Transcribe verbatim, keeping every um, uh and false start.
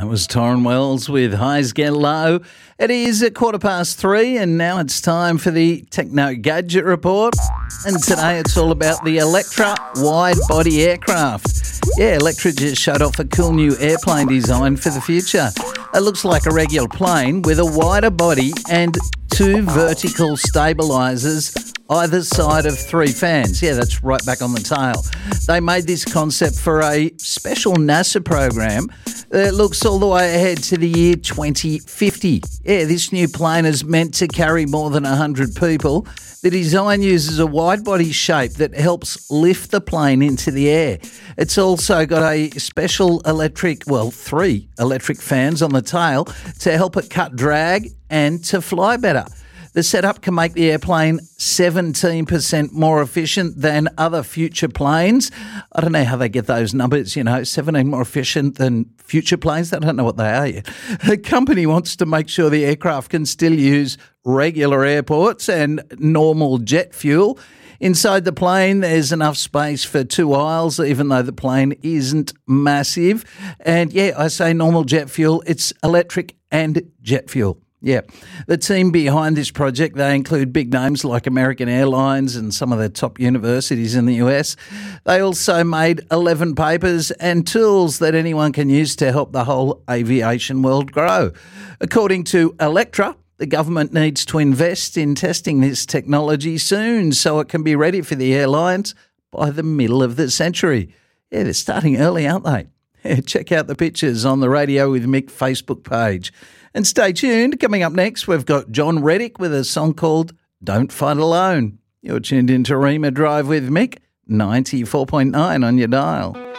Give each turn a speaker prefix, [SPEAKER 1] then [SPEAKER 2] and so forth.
[SPEAKER 1] was Torrin Wells with Highs Get Low. It is at quarter past three, and now it's time for the Techno Gadget Report. And today it's all about the Electra wide-body aircraft. Yeah, Electra just showed off a cool new airplane design for the future. It looks like a regular plane with a wider body and two vertical stabilisers either side of three fans. Yeah, that's right back on the tail. They made this concept for a special NASA program that looks all the way ahead to the year twenty fifty. Yeah, this new plane is meant to carry more than one hundred people. The design uses a wide-body shape that helps lift the plane into the air. It's also got a special electric, well, three electric fans on the tail to help it cut drag and to fly better. The setup can make the airplane seventeen percent more efficient than other future planes. I don't know how they get those numbers, you know, seventeen more efficient than future planes. I don't know what they are yet. The company wants to make sure the aircraft can still use regular airports and normal jet fuel. Inside the plane, there's enough space for two aisles, even though the plane isn't massive. And yeah, I say normal jet fuel, it's electric and jet fuel. Yeah. The team behind this project, they include big names like American Airlines and some of the top universities in the U S. They also made eleven papers and tools that anyone can use to help the whole aviation world grow. According to Electra, the government needs to invest in testing this technology soon so it can be ready for the airlines by the middle of the century. Yeah, they're starting early, aren't they? Yeah, check out the pictures on the Radio with Mick Facebook page. And stay tuned. Coming up next, we've got John Reddick with a song called Don't Fight Alone. You're tuned into Rima Drive with Mick, ninety-four point nine on your dial.